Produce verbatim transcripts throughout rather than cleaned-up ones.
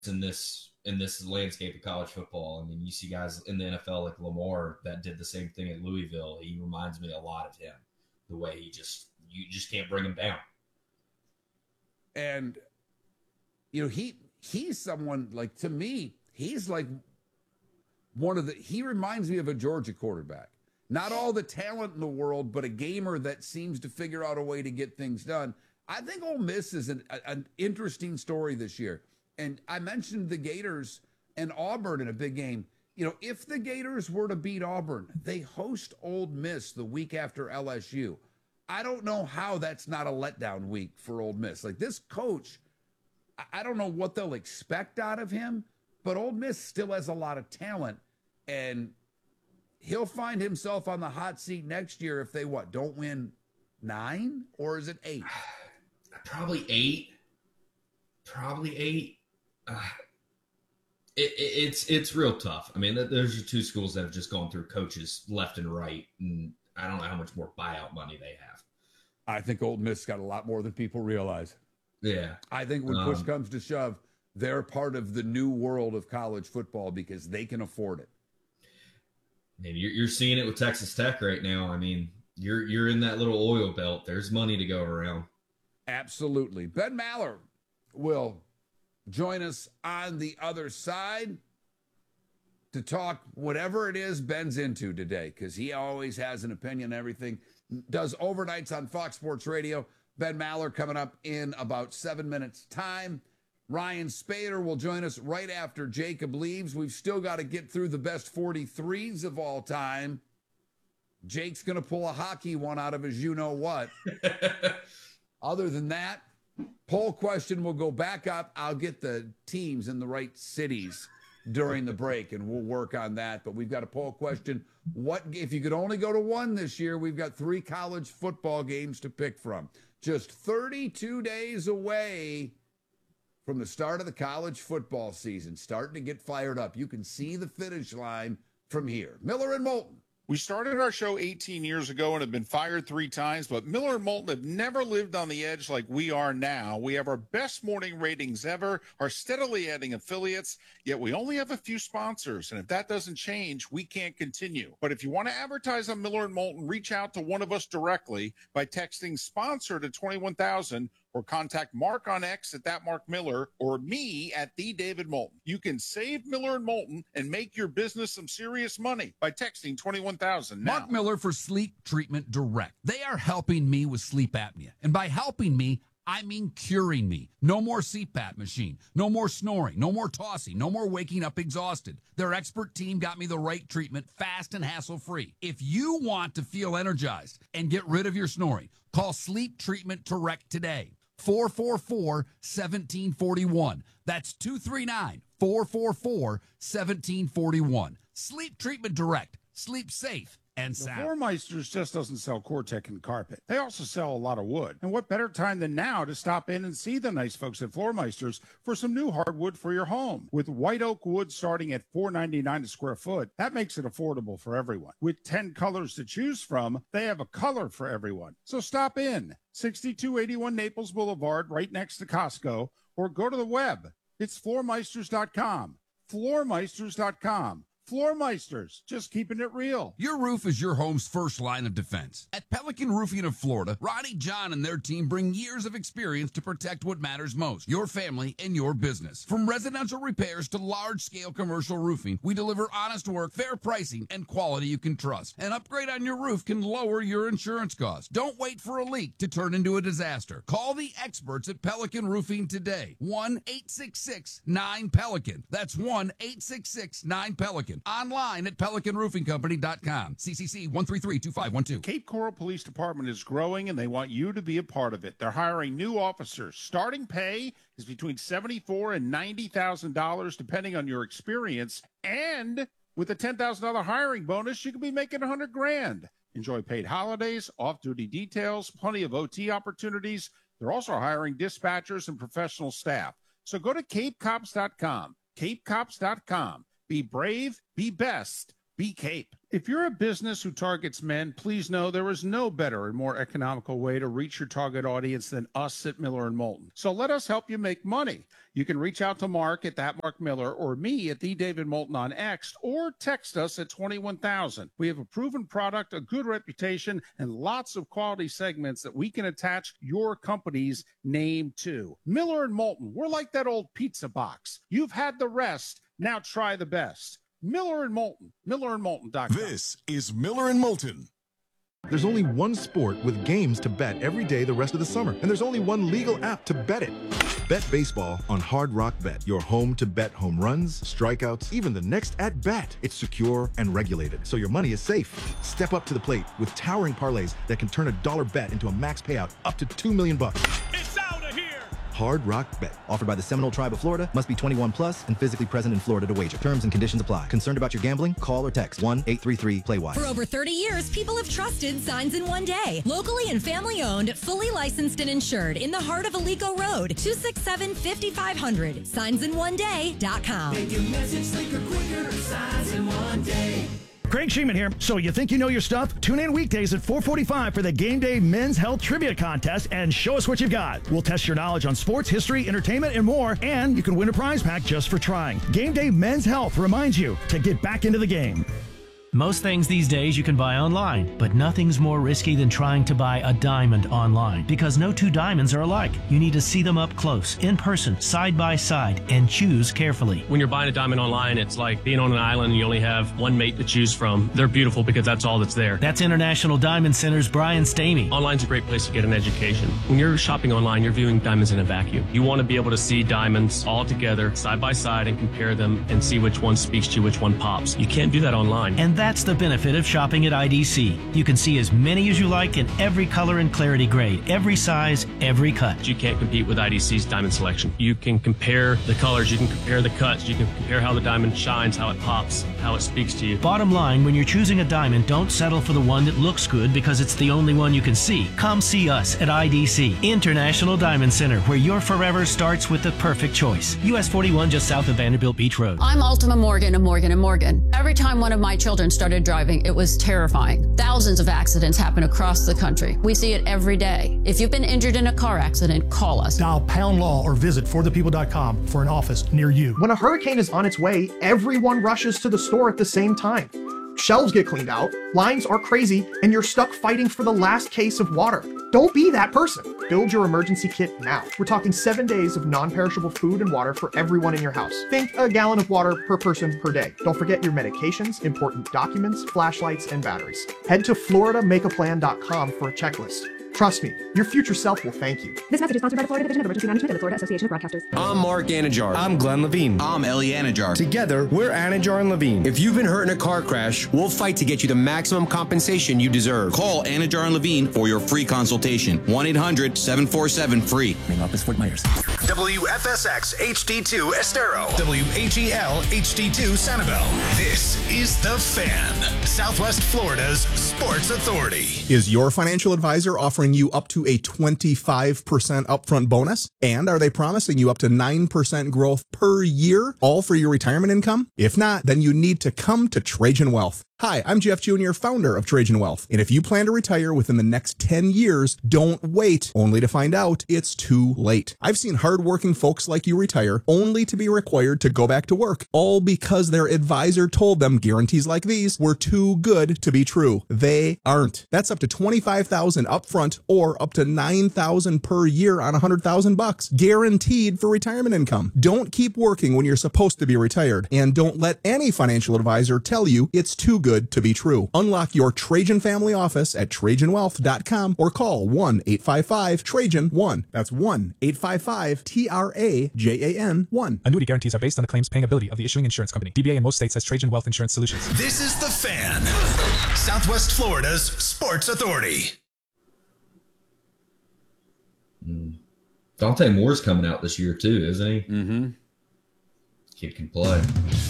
in this in this landscape of college football. I mean, you see guys in the N F L like Lamar that did the same thing at Louisville. He reminds me a lot of him, the way he just you just can't bring him down. And you know, he he's someone like, to me, he's like one of the he reminds me of a Georgia quarterback. Not all the talent in the world, but a gamer that seems to figure out a way to get things done. I think Ole Miss is an, an interesting story this year. And I mentioned the Gators and Auburn in a big game. You know, if the Gators were to beat Auburn, they host Ole Miss the week after L S U. I don't know how that's not a letdown week for Ole Miss. Like, this coach, I don't know what they'll expect out of him, but Ole Miss still has a lot of talent. And he'll find himself on the hot seat next year if they, what, don't win nine? Or is it eight? Probably eight. Probably eight. Uh, it, it, it's it's real tough. I mean, there's your two schools that have just gone through coaches left and right, and I don't know how much more buyout money they have. I think Ole Miss got a lot more than people realize. Yeah. I think when um, push comes to shove, they're part of the new world of college football because they can afford it. And you're, you're seeing it with Texas Tech right now. I mean, you're you're in that little oil belt. There's money to go around. Absolutely. Ben Maller will join us on the other side to talk whatever it is Ben's into today, because he always has an opinion on everything. Does overnights on Fox Sports Radio. Ben Maller coming up in about seven minutes' time. Ryan Spader will join us right after Jacob leaves. We've still got to get through the best forty-threes of all time. Jake's going to pull a hockey one out of his you-know-what. Other than that, poll question will go back up. I'll get the teams in the right cities during the break, and we'll work on that. But we've got a poll question. What if you could only go to one this year? We've got three college football games to pick from. Just thirty-two days away from the start of the college football season, starting to get fired up. You can see the finish line from here. Miller and Moulton. We started our show eighteen years ago and have been fired three times, but Miller and Moulton have never lived on the edge like we are now. We have our best morning ratings ever, are steadily adding affiliates, yet we only have a few sponsors. And if that doesn't change, we can't continue. But if you want to advertise on Miller and Moulton, reach out to one of us directly by texting sponsor to twenty-one thousand or contact Mark on X at that Mark Miller or me at the David Moulton. You can save Miller and Moulton and make your business some serious money by texting twenty-one thousand now. Mark Miller for Sleep Treatment Direct. They are helping me with sleep apnea. And by helping me, I mean curing me. No more C PAP machine. No more snoring. No more tossing. No more waking up exhausted. Their expert team got me the right treatment, fast and hassle-free. If you want to feel energized and get rid of your snoring, call Sleep Treatment Direct today. four four four, one seven four one. That's two three nine, four four four, one seven four one. Sleep Treatment Direct. Sleep safe and sound. Floor Meisters just doesn't sell Cortec and carpet. They also sell a lot of wood. And what better time than now to stop in and see the nice folks at Floor Meisters for some new hardwood for your home. With white oak wood starting at four ninety-nine a square foot, that makes it affordable for everyone. With ten colors to choose from, they have a color for everyone. So stop in. sixty-two eighty-one Naples Boulevard, right next to Costco, or go to the web. It's floor meisters dot com. floor meisters dot com. Floor Meisters, just keeping it real. Your roof is your home's first line of defense. At Pelican Roofing of Florida, Ronnie John and their team bring years of experience to protect what matters most, your family and your business. From residential repairs to large-scale commercial roofing, we deliver honest work, fair pricing, and quality you can trust. An upgrade on your roof can lower your insurance costs. Don't wait for a leak to turn into a disaster. Call the experts at Pelican Roofing today. one eight six six nine Pelican. That's one eight six six nine Pelican. Online at pelican roofing company dot com. C C C one three three two five one two. Cape Coral Police Department is growing, and they want you to be a part of it. They're hiring new officers. Starting pay is between seventy-four thousand dollars and ninety thousand dollars, depending on your experience. And with a ten thousand dollars hiring bonus, you could be making one hundred grand. Enjoy paid holidays, off-duty details, plenty of O T opportunities. They're also hiring dispatchers and professional staff. So go to cape cops dot com. cape cops dot com. Be brave, be best, Be Cape. If you're a business who targets men, please know there is no better and more economical way to reach your target audience than us at Miller and Moulton. So let us help you make money. You can reach out to Mark at that Mark Miller or me at the David Moulton on X, or text us at twenty-one thousand. We have a proven product, a good reputation, and lots of quality segments that we can attach your company's name to. Miller and Moulton, we're like that old pizza box. You've had the rest. Now try the best. Miller and Moulton, miller and moulton dot com. This is Miller and Moulton. There's only one sport with games to bet every day the rest of the summer, and there's only one legal app to bet it. Bet baseball on Hard Rock Bet, your home to bet home runs, strikeouts, even the next at bat. It's secure and regulated, so your money is safe. Step up to the plate with towering parlays that can turn a dollar bet into a max payout up to two million bucks. It's out of here! Hard Rock Bet. Offered by the Seminole Tribe of Florida. Must be twenty-one plus and physically present in Florida to wager. Terms and conditions apply. Concerned about your gambling? Call or text one eight three three play wise. For over thirty years, people have trusted Signs in One Day. Locally and family owned, fully licensed and insured in the heart of Alico Road. two six seven, five five zero zero. signs in one day dot com. Make your message slicker quicker. Signs in One Day. Craig Sheeman here. So you think you know your stuff? Tune in weekdays at four forty-five for the Game Day Men's Health Trivia Contest and show us what you've got. We'll test your knowledge on sports, history, entertainment, and more, and you can win a prize pack just for trying. Game Day Men's Health reminds you to get back into the game. Most things these days you can buy online, but nothing's more risky than trying to buy a diamond online, because no two diamonds are alike. You need to see them up close, in person, side by side, and choose carefully. When you're buying a diamond online, it's like being on an island and you only have one mate to choose from. They're beautiful because that's all that's there. That's International Diamond Center's Brian Stamey. Online's a great place to get an education. When you're shopping online, you're viewing diamonds in a vacuum. You want to be able to see diamonds all together, side by side, and compare them and see which one speaks to you, which one pops. You can't do that online. And that's the benefit of shopping at I D C. You can see as many as you like in every color and clarity grade, every size, every cut. You can't compete with I D C's diamond selection. You can compare the colors, you can compare the cuts, you can compare how the diamond shines, how it pops, how it speaks to you. Bottom line, when you're choosing a diamond, don't settle for the one that looks good because it's the only one you can see. Come see us at I D C, International Diamond Center, where your forever starts with the perfect choice. U S forty-one, just south of Vanderbilt Beach Road. I'm Ultima Morgan of Morgan and Morgan. Every time one of my children started driving, it was terrifying. Thousands of accidents happen across the country. We see it every day. If you've been injured in a car accident, call us. Dial pound law or visit for the people dot com for an office near you. When a hurricane is on its way, everyone rushes to the store at the same time. Shelves get cleaned out, lines are crazy, and you're stuck fighting for the last case of water. Don't be that person. Build your emergency kit now. We're talking seven days of non-perishable food and water for everyone in your house. Think a gallon of water per person per day. Don't forget your medications, important documents, flashlights, and batteries. Head to florida make a plan dot com for a checklist. Trust me, your future self will thank you. This message is sponsored by the Florida Division of Emergency Management and the Florida Association of Broadcasters. I'm Mark Anajar. I'm Glenn Levine. I'm Ellie Anajar. Together, we're Anajar and Levine. If you've been hurt in a car crash, we'll fight to get you the maximum compensation you deserve. Call Anajar and Levine for your free consultation. one eight hundred seven four seven free. Ring office Fort Myers. W F S X H D two Estero. W H E L H D two Sanibel. This is The Fan, Southwest Florida's sports authority. Is your financial advisor offering you up to a twenty-five percent upfront bonus? And are they promising you up to nine percent growth per year, all for your retirement income? If not, then you need to come to Trajan Wealth. Hi, I'm Jeff Junior, founder of Trajan Wealth. And if you plan to retire within the next ten years, don't wait, only to find out it's too late. I've seen hardworking folks like you retire only to be required to go back to work, all because their advisor told them guarantees like these were too good to be true. They aren't. That's up to twenty-five thousand dollars upfront or up to nine thousand dollars per year on one hundred thousand bucks, guaranteed for retirement income. Don't keep working when you're supposed to be retired, and don't let any financial advisor tell you it's too good to be true. Unlock your Trajan family office at trajan wealth dot com or call one eight five five Trajan one. That's one eight five five T R A J A N one. Annuity guarantees are based on the claims paying ability of the issuing insurance company. D B A in most states has Trajan Wealth Insurance Solutions. This is The Fan, Southwest Florida's sports authority. Mm. Dante Moore's coming out this year too, isn't he? Mm-hmm. Kid can play.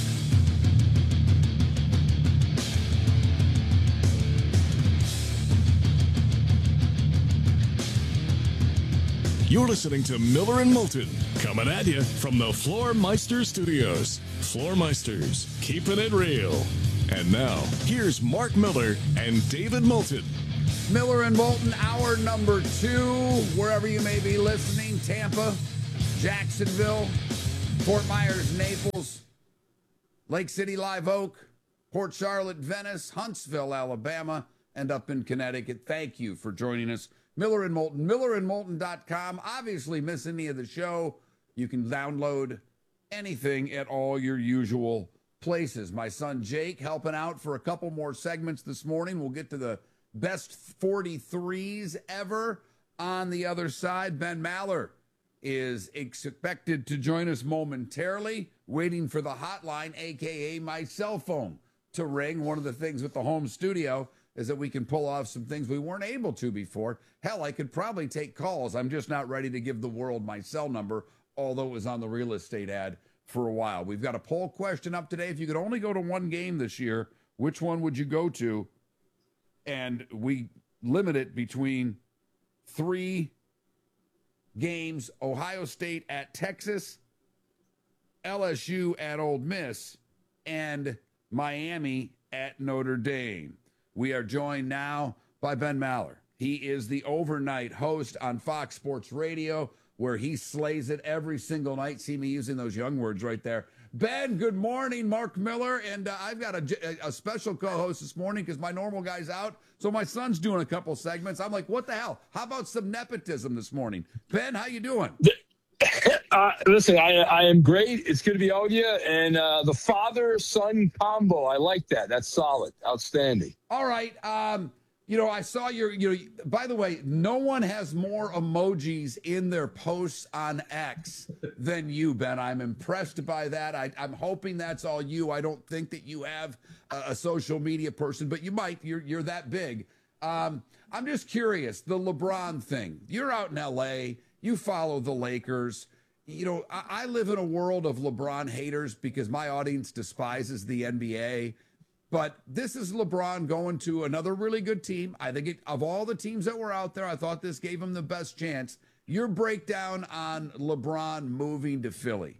You're listening to Miller and Moulton, coming at you from the Floor Meister Studios. Floor Meisters, keeping it real. And now, here's Mark Miller and David Moulton. Miller and Moulton, hour number two, wherever you may be listening. Tampa, Jacksonville, Fort Myers, Naples, Lake City, Live Oak, Port Charlotte, Venice, Huntsville, Alabama, and up in Connecticut. Thank you for joining us. Miller and Moulton, miller and moulton dot com. Obviously, miss any of the show, you can download anything at all your usual places. My son Jake helping out for a couple more segments this morning. We'll get to the best forty-threes ever on the other side. Ben Maller is expected to join us momentarily, waiting for the hotline, a k a my cell phone, to ring. One of the things with the home studio is that we can pull off some things we weren't able to before. Hell, I could probably take calls. I'm just not ready to give the world my cell number, although it was on the real estate ad for a while. We've got a poll question up today. If you could only go to one game this year, which one would you go to? And we limit it between three games: Ohio State at Texas, L S U at Ole Miss, and Miami at Notre Dame. We are joined now by Ben Maller. He is the overnight host on Fox Sports Radio, where he slays it every single night. See me using those young words right there. Ben, good morning. Mark Miller. And uh, I've got a, a special co-host this morning because my normal guy's out. So my son's doing a couple segments. I'm like, what the hell? How about some nepotism this morning? Ben, how you doing? Uh, listen, I, I am great. It's good to be out with you. And uh, the father-son combo, I like that. That's solid. Outstanding. All right. Um, you know, I saw your, you know, by the way, no one has more emojis in their posts on X than you, Ben. I'm impressed by that. I, I'm hoping that's all you. I don't think that you have a, a social media person, but you might. You're, you're that big. Um, I'm just curious, the LeBron thing. You're out in L A. You follow the Lakers. You know, I, I live in a world of LeBron haters because my audience despises the N B A. But this is LeBron going to another really good team. I think it, of all the teams that were out there, I thought this gave him the best chance. Your breakdown on LeBron moving to Philly.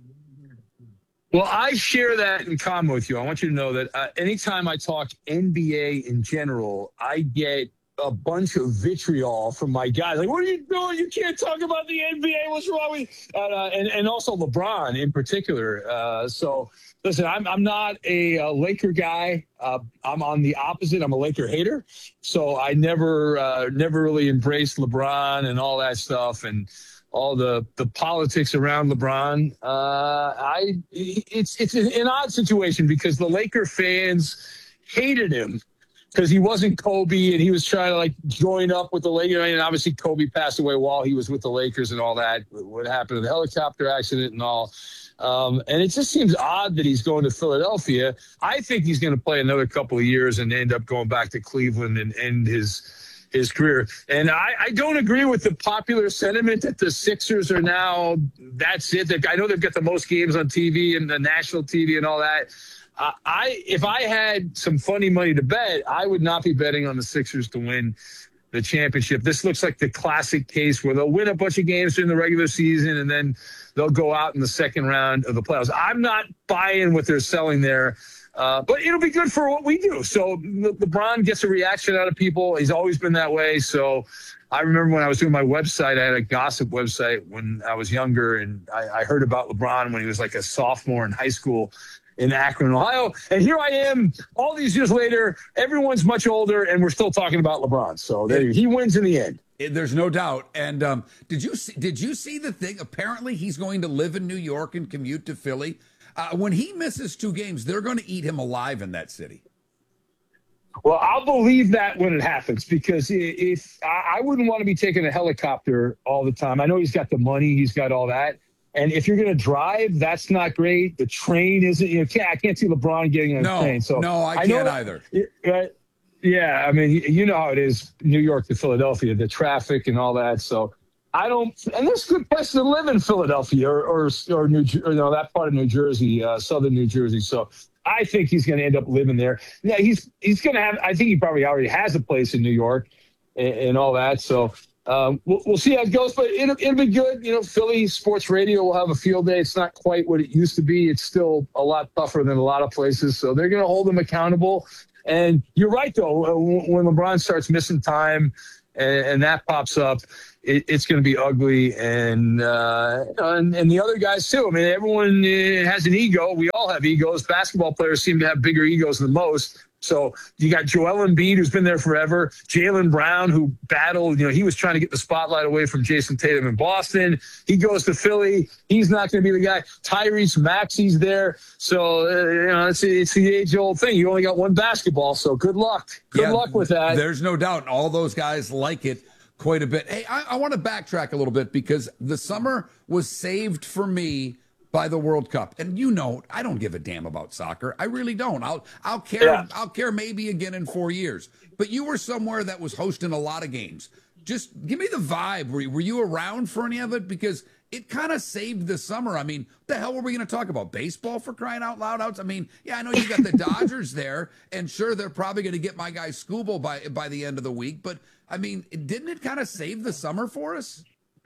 Well, I share that in common with you. I want you to know that uh, anytime I talk N B A in general, I get a bunch of vitriol from my guys. Like, what are you doing? You can't talk about the N B A. What's wrong with you? Uh, and, and also LeBron in particular. Uh, so, listen, I'm, I'm not a, a Laker guy. Uh, I'm on the opposite. I'm a Laker hater. So I never uh, never really embraced LeBron and all that stuff and all the, the politics around LeBron. Uh, I It's, it's an, an odd situation because the Laker fans hated him because he wasn't Kobe and he was trying to like join up with the Lakers. And obviously Kobe passed away while he was with the Lakers and all that, what happened to the helicopter accident and all. Um, and it just seems odd that he's going to Philadelphia. I think he's going to play another couple of years and end up going back to Cleveland and end his his career. And I, I don't agree with the popular sentiment that the Sixers are now, that's it. I know they've got the most games on T V and the national T V and all that. Uh, I if I had some funny money to bet, I would not be betting on the Sixers to win the championship. This looks like the classic case where they'll win a bunch of games during the regular season and then they'll go out in the second round of the playoffs. I'm not buying what they're selling there, uh, but it'll be good for what we do. So Le- LeBron gets a reaction out of people. He's always been that way. So I remember when I was doing my website, I had a gossip website when I was younger, and I, I heard about LeBron when he was like a sophomore in high school in Akron, Ohio. And here I am all these years later. Everyone's much older, and we're still talking about LeBron. So there, he wins in the end. There's no doubt. And um, did you see, did you see the thing? Apparently, he's going to live in New York and commute to Philly. Uh, when he misses two games, they're going to eat him alive in that city. Well, I'll believe that when it happens, because if I wouldn't want to be taking a helicopter all the time. I know he's got the money, he's got all that. And if you're going to drive, that's not great. The train isn't, you know, can't, I can't see LeBron getting on no, a train. So no, I, I can't know, either. Uh, yeah, I mean, you know how it is, New York to Philadelphia, the traffic and all that. So I don't, and there's a good place to live in Philadelphia or or, or New, or, you know, that part of New Jersey, uh, southern New Jersey. So I think he's going to end up living there. Yeah, he's he's going to have, I think he probably already has a place in New York and, and all that. So um, we'll, we'll see how it goes, but it'll, it'll be good. You know, Philly sports radio will have a field day. It's not quite what it used to be. It's still a lot tougher than a lot of places. So they're going to hold them accountable. And you're right, though, when LeBron starts missing time and, and that pops up, it, it's going to be ugly. And, uh, and and the other guys, too. I mean, everyone has an ego. We all have egos. Basketball players seem to have bigger egos than most. So you got Joel Embiid, who's been there forever. Jaylen Brown, who battled, you know, he was trying to get the spotlight away from Jason Tatum in Boston. He goes to Philly. He's not going to be the guy. Tyrese Maxey's there. So, uh, you know, it's, it's the age-old thing. You only got one basketball, so good luck. Good Yeah, luck with that. There's no doubt. All those guys like it quite a bit. Hey, I, I want to backtrack a little bit because the summer was saved for me by the World Cup. And you know, I don't give a damn about soccer. I really don't. I'll I'll care Yeah. I'll care maybe again in four years. But you were somewhere that was hosting a lot of games. Just give me the vibe. Were, were you around for any of it? Because it kind of saved the summer. I mean, what the hell were we going to talk about? Baseball, for crying out loud? I mean, yeah, I know you got the Dodgers there, and sure, they're probably going to get my guy Scooble by by the end of the week. But I mean, didn't it kind of save the summer for us?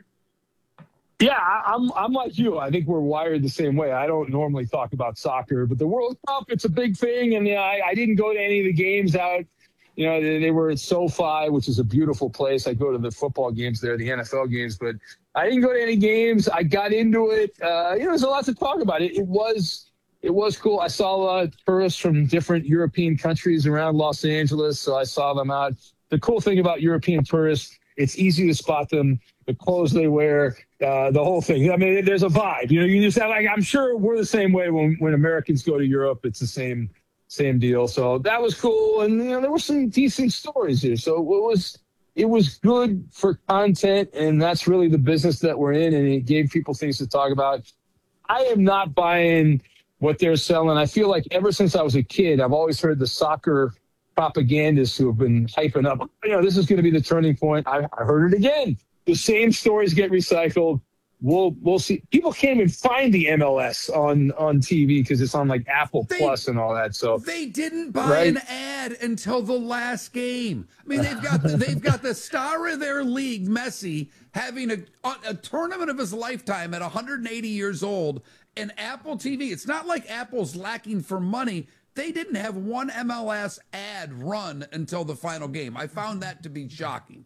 Yeah, I- I'm I'm like you. I think we're wired the same way. I don't normally talk about soccer, but the World Cup, it's a big thing. And yeah, I, I didn't go to any of the games out. You know, they, they were at SoFi, which is a beautiful place. I go to the football games there, the N F L games, but I didn't go to any games. I got into it. Uh, you know, there's a lot to talk about. It, it was it was cool. I saw a lot of tourists from different European countries around Los Angeles, so I saw them out. The cool thing about European tourists, it's easy to spot them. The clothes they wear, uh, the whole thing. I mean, there's a vibe. You know, you just have, like, I'm sure we're the same way when, when Americans go to Europe. It's the same same deal. So that was cool. And, you know, there were some decent stories here. So it was it was good for content, and that's really the business that we're in, and it gave people things to talk about. I am not buying what they're selling. I feel like ever since I was a kid, I've always heard the soccer propagandists who have been hyping up, you know, this is going to be the turning point. I, I heard it again. The same stories get recycled. We'll we'll see. People can't even find the M L S on, on T V because it's on like Apple They- Plus and all that. So They didn't buy Right. an ad until the last game. I mean, they've got the, they've got the star of their league, Messi, having a a tournament of his lifetime at one hundred eighty years old, and Apple T V. It's not like Apple's lacking for money. They didn't have one M L S ad run until the final game. I found that to be shocking.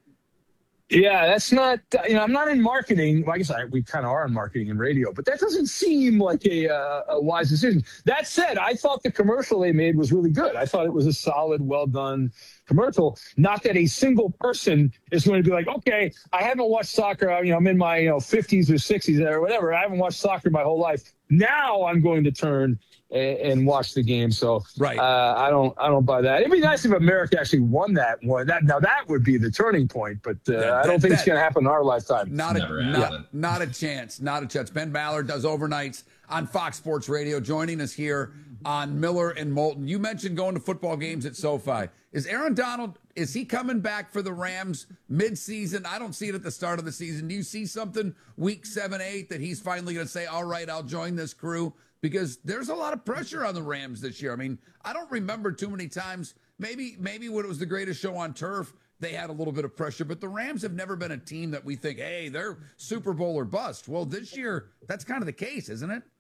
yeah, that's not, you know, I'm not in marketing. Well, I guess I, we kind of are in marketing and radio, but that doesn't seem like a, uh, a wise decision. That said, I thought the commercial they made was really good. I thought it was a solid, well done commercial. Not that a single person is going to be like, okay, I haven't watched soccer. You know, I'm in my you know fifties or sixties or whatever. I haven't watched soccer my whole life. Now I'm going to turn and, and watch the game. So right. uh, I don't I don't buy that. It'd be nice if America actually won that one. That now that would be the turning point. But uh, That- I don't that- think it's that- going to happen in our lifetime. Not a Never not, happened. not a chance. Not a chance. Ben Maller does overnights on Fox Sports Radio, joining us here on Miller and Moulton. You mentioned going to football games at SoFi. Is Aaron Donald, is he coming back for the Rams mid-season? I don't see it at the start of the season. Do you see something week seven, eight that he's finally going to say, all right, I'll join this crew? Because there's a lot of pressure on the Rams this year. I mean, I don't remember too many times. Maybe maybe when it was the greatest show on turf, they had a little bit of pressure. But the Rams have never been a team that we think, hey, they're Super Bowl or bust. Well, this year, that's kind of the case, isn't it?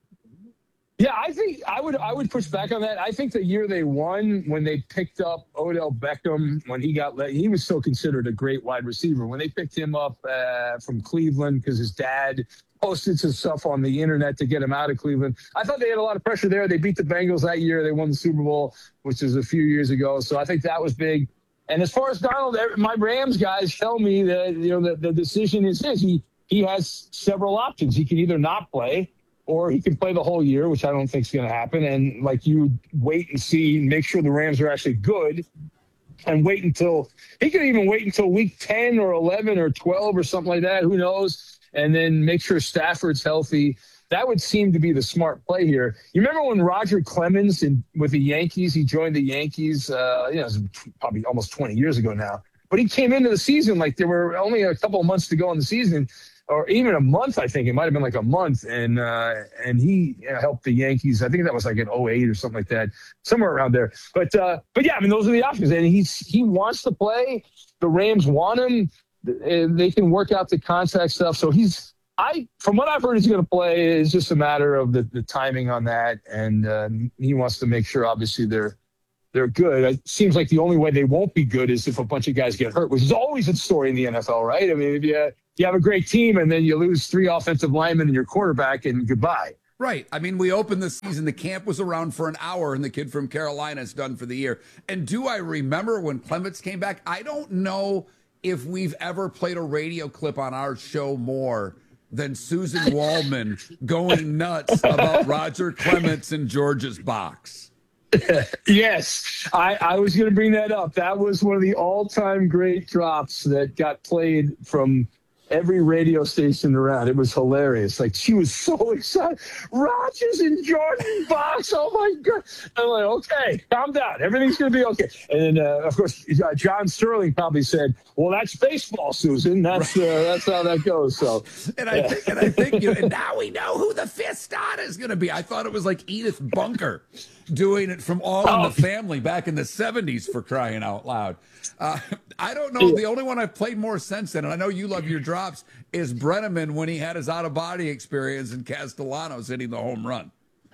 Yeah, I think I would I would push back on that. I think the year they won, when they picked up Odell Beckham, when he got let, he was still considered a great wide receiver. When they picked him up uh, from Cleveland because his dad posted some stuff on the internet to get him out of Cleveland, I thought they had a lot of pressure there. They beat the Bengals that year. They won the Super Bowl, which was a few years ago. So I think that was big. And as far as Donald, my Rams guys tell me that you know the, the decision is his. He he has several options. He can either not play, or he can play the whole year, which I don't think is going to happen. And like you wait and see, make sure the Rams are actually good, and wait until he could even wait until week ten or eleven or twelve or something like that. Who knows? And then make sure Stafford's healthy. That would seem to be the smart play here. You remember when Roger Clemens in, with the Yankees, he joined the Yankees, uh, you know, it was probably almost twenty years ago now. But he came into the season like there were only a couple of months to go in the season, or even a month, I think. It might have been like a month. And uh, and he you know, helped the Yankees. I think that was like in oh eight or something like that, somewhere around there. But uh, but yeah, I mean, those are the options. And he's he wants to play. The Rams want him. they can work out the contract stuff. So he's, I, from what I've heard, he's going to play. It's just a matter of the, the timing on that. And uh, he wants to make sure, obviously, they're, they're good. It seems like the only way they won't be good is if a bunch of guys get hurt, which is always a story in the N F L, right? I mean, if you, you have a great team and then you lose three offensive linemen and your quarterback and goodbye. Right. I mean, we opened the season. The camp was around for an hour, and the kid from Carolina is done for the year. And do I remember when Clements came back? I don't know if we've ever played a radio clip on our show more than Susan Waldman going nuts about Roger Clements in George's box. Yes, I, I was going to bring that up. That was one of the all-time great drops that got played from every radio station around. It was hilarious. Like, she was so excited. Rodgers in Jordan's box. Oh my God. I'm like, okay, calm down. Everything's going to be okay. And then, uh, of course, uh, John Sterling probably said, well, that's baseball, Susan. That's uh, that's how that goes. So, and I think, and I think, you know, and now we know who the fifth starter is going to be. I thought it was like Edith Bunker doing it from All in oh. the Family back in the seventies, for crying out loud. Uh, I don't know. The only one I've played more sense in, and I know you love your drops, is Brenneman when he had his out-of-body experience and Castellanos hitting the home run.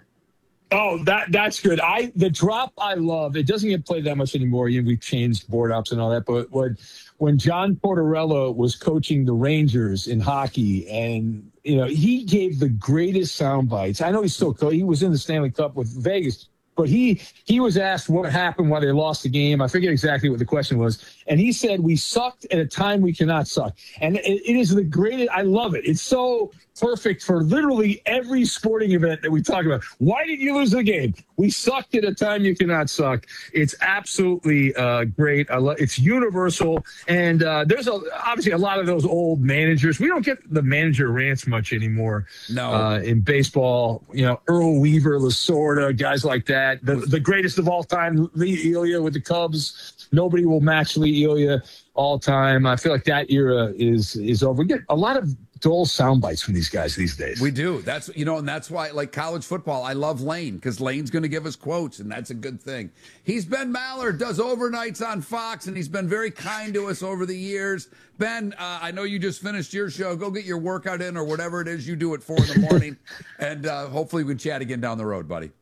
Oh, that that's good. I the drop I love. It doesn't get played that much anymore. You know, we've changed board ups and all that. But when when John Tortorella was coaching the Rangers in hockey, and you know, he gave the greatest sound bites. I know he's still he was in the Stanley Cup with Vegas. But he he was asked what happened, why they lost the game. I forget exactly what the question was. And he said, we sucked at a time we cannot suck. And it, it is the greatest. I love it. It's so perfect for literally every sporting event that we talk about. Why did you lose the game? We sucked at a time you cannot suck. It's absolutely uh, great. I love, it's universal. And uh, there's a, obviously a lot of those old managers. We don't get the manager rants much anymore. No. Uh, in baseball, you know, Earl Weaver, Lasorda, guys like that. The, the greatest of all time, Lee Elia with the Cubs. Nobody will match Lee Elia all time. I feel like that era is is over. We get a lot of dull sound bites from these guys these days. We do. That's, you know, and that's why, like college football, I love Lane, because Lane's going to give us quotes, and that's a good thing. He's Ben Maller, does overnights on Fox, and he's been very kind to us over the years. Ben, uh, I know you just finished your show. Go get your workout in or whatever it is you do at four in the morning, and uh, hopefully we can chat again down the road, buddy.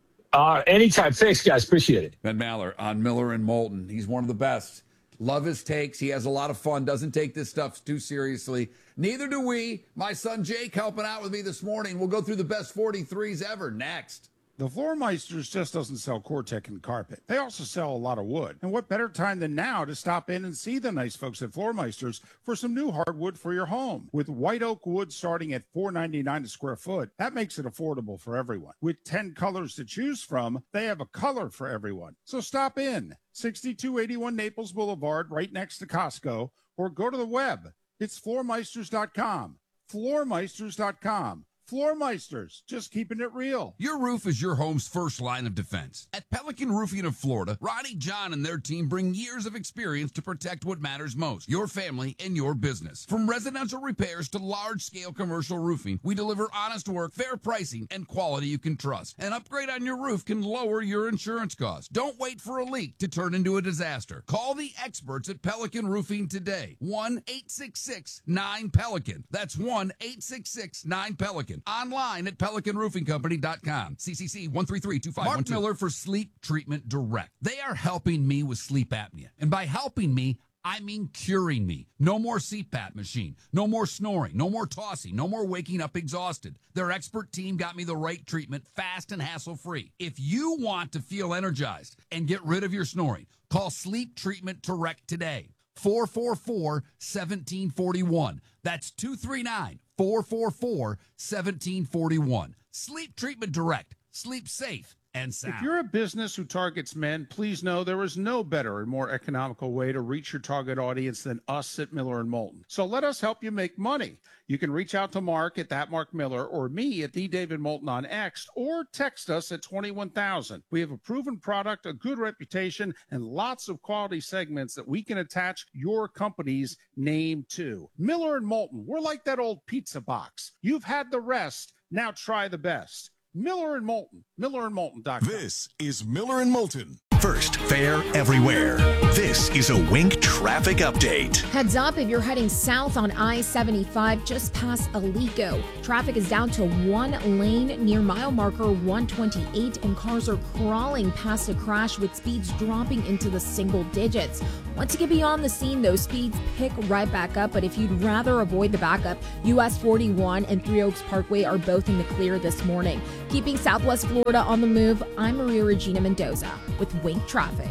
Uh, anytime. Thanks, guys. Appreciate it. Ben Maller on Miller and Moulton. He's one of the best. Love his takes. He has a lot of fun. Doesn't take this stuff too seriously. Neither do we. My son Jake helping out with me this morning. We'll go through the best forty-threes ever next. The Floormeisters just doesn't sell Cortec and carpet. They also sell a lot of wood. And what better time than now to stop in and see the nice folks at Floormeisters for some new hardwood for your home. With white oak wood starting at four ninety-nine a square foot, that makes it affordable for everyone. With ten colors to choose from, they have a color for everyone. So stop in. sixty-two eighty-one Naples Boulevard, right next to Costco, or go to the web. It's floormeisters dot com. floormeisters dot com. Floormeisters, just keeping it real. Your roof is your home's first line of defense. At Pelican Roofing of Florida, Ronnie John and their team bring years of experience to protect what matters most, your family and your business. From residential repairs to large-scale commercial roofing, we deliver honest work, fair pricing, and quality you can trust. An upgrade on your roof can lower your insurance costs. Don't wait for a leak to turn into a disaster. Call the experts at Pelican Roofing today. one eight six six nine Pelican. That's one eight six six nine Pelican. Online at pelican roofing company dot com. C C C one three three two five one two. Mark Miller for Sleep Treatment Direct. They are helping me with sleep apnea. And by helping me, I mean curing me. No more C PAP machine. No more snoring. No more tossing. No more waking up exhausted. Their expert team got me the right treatment, fast and hassle-free. If you want to feel energized and get rid of your snoring, call Sleep Treatment Direct today. four four four, one seven four one. That's two three nine, four four four, one seven four one. Sleep Treatment Direct. Sleep safe and sound. If you're a business who targets men, please know there is no better and more economical way to reach your target audience than us at Miller and Moulton. So let us help you make money. You can reach out to Mark at that Mark Miller or me at the David Moulton on X, or text us at twenty-one thousand. We have a proven product, a good reputation, and lots of quality segments that we can attach your company's name to. Miller and Moulton, we're like that old pizza box. You've had the rest, now try the best. Miller and Moulton, miller and moulton dot com. This is Miller and Moulton. First, fair everywhere. This is a Wink traffic update. Heads up if you're heading south on I seventy-five just past Alico. Traffic is down to one lane near mile marker one twenty-eight, and cars are crawling past a crash with speeds dropping into the single digits. Once you get beyond the scene, those speeds pick right back up, but if you'd rather avoid the backup, U S forty-one and Three Oaks Parkway are both in the clear this morning. Keeping Southwest Florida on the move, I'm Maria Regina Mendoza with Wink Traffic.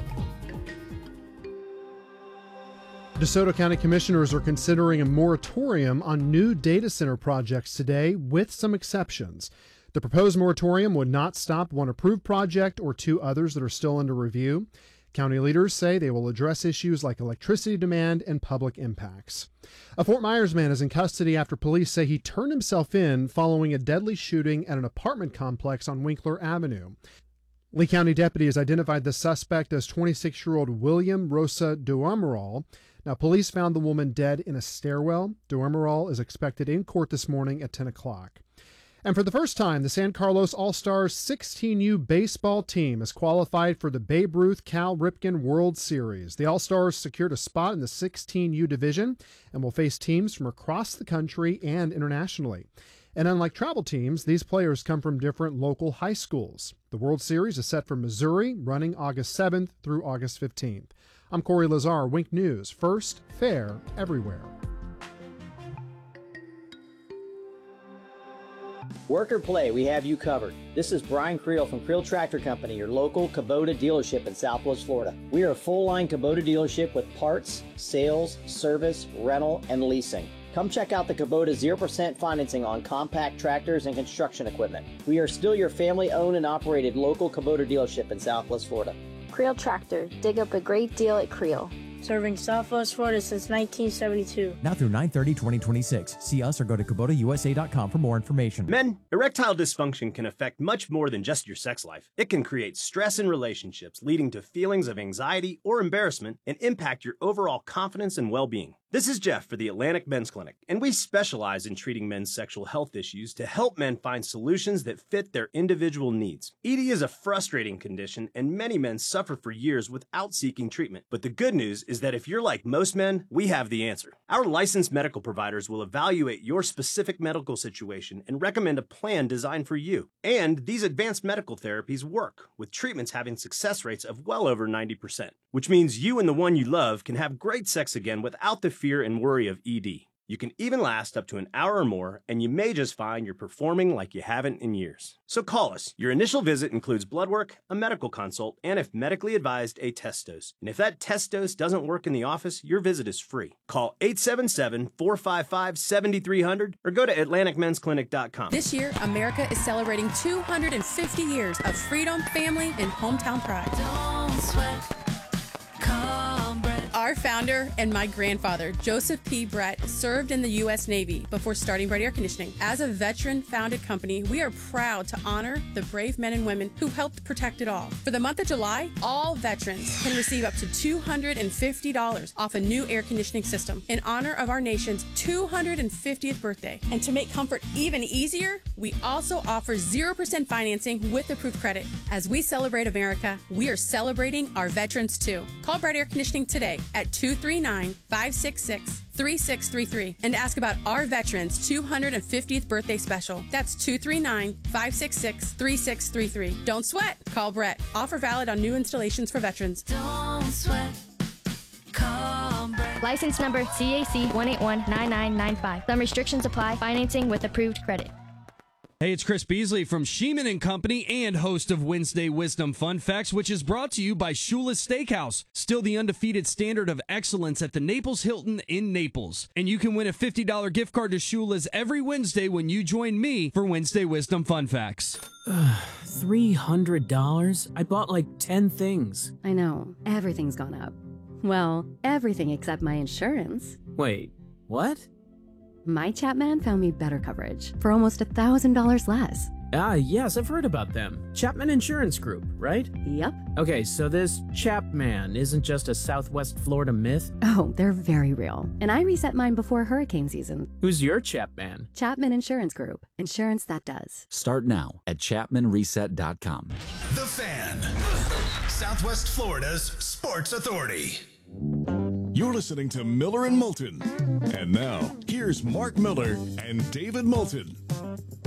DeSoto County Commissioners are considering a moratorium on new data center projects today, with some exceptions. The proposed moratorium would not stop one approved project or two others that are still under review. County leaders say they will address issues like electricity demand and public impacts. A Fort Myers man is in custody after police say he turned himself in following a deadly shooting at an apartment complex on Winkler Avenue. Lee County deputies identified the suspect as twenty-six-year-old William Rosa Duameral. Now, police found the woman dead in a stairwell. Duameral is expected in court this morning at ten o'clock. And for the first time, the San Carlos All-Stars sixteen U baseball team is qualified for the Babe Ruth Cal Ripken World Series. The All-Stars secured a spot in the sixteen U division and will face teams from across the country and internationally. And unlike travel teams, these players come from different local high schools. The World Series is set for Missouri, running August seventh through August fifteenth. I'm Corey Lazar, Wink News. First, fair everywhere. Work or play, we have you covered. This is Brian Creel from Creel Tractor Company, your local Kubota dealership in Southwest Florida. We are a full-line Kubota dealership with parts, sales, service, rental, and leasing. Come check out the Kubota zero percent financing on compact tractors and construction equipment. We are still your family-owned and operated local Kubota dealership in Southwest Florida. Creel Tractor. Dig up a great deal at Creel. Serving Southwest Florida since nineteen seventy-two. Now through nine thirty twenty twenty-six. See us or go to Kubota U S A dot com for more information. Men, erectile dysfunction can affect much more than just your sex life. It can create stress in relationships, leading to feelings of anxiety or embarrassment, and impact your overall confidence and well-being. This is Jeff for the Atlantic Men's Clinic, and we specialize in treating men's sexual health issues to help men find solutions that fit their individual needs. E D is a frustrating condition, and many men suffer for years without seeking treatment. But the good news is that if you're like most men, we have the answer. Our licensed medical providers will evaluate your specific medical situation and recommend a plan designed for you. And these advanced medical therapies work, with treatments having success rates of well over ninety percent, which means you and the one you love can have great sex again without the fear and worry of E D. You can even last up to an hour or more, and you may just find you're performing like you haven't in years. So call us. Your initial visit includes blood work, a medical consult, and if medically advised, a test dose. And if that test dose doesn't work in the office, your visit is free. Call eight seven seven, four five five, seven three zero zero or go to Atlantic Men's Clinic dot com. This year, America is celebrating two hundred fifty years of freedom, family, and hometown pride. Don't sweat. Our founder and my grandfather, Joseph P. Brett, served in the U S Navy before starting Brett Air Conditioning. As a veteran-founded company, we are proud to honor the brave men and women who helped protect it all. For the month of July, all veterans can receive up to two hundred fifty dollars off a new air conditioning system in honor of our nation's two hundred fiftieth birthday. And to make comfort even easier, we also offer zero percent financing with approved credit. As we celebrate America, we are celebrating our veterans too. Call Brett Air Conditioning today at two three nine, five six six, three six three three and ask about our veterans' two hundred fiftieth birthday special. That's two three nine, five six six, three six three three. Don't sweat. Call Brett. Offer valid on new installations for veterans. Don't sweat. Call Brett. License number C A C one eight one nine nine nine five. Some restrictions apply. Financing with approved credit. Hey, it's Chris Beasley from Sheeman and Company and host of Wednesday Wisdom Fun Facts, which is brought to you by Shula's Steakhouse, still the undefeated standard of excellence at the Naples Hilton in Naples. And you can win a fifty dollars gift card to Shula's every Wednesday when you join me for Wednesday Wisdom Fun Facts. three hundred dollars? I bought like ten things. I know. Everything's gone up. Well, everything except my insurance. Wait, what? My Chapman found me better coverage for almost a thousand dollars less. Ah, yes, I've heard about them. Chapman Insurance Group, right? Yep. Okay, so this Chapman isn't just a Southwest Florida myth? Oh, they're very real. And I reset mine before hurricane season. Who's your Chapman? Chapman Insurance Group. Insurance that does. Start now at Chapman Reset dot com. The Fan. Fan, Southwest Florida's Sports Authority. You're listening to Miller and Moulton. And now, here's Mark Miller and David Moulton.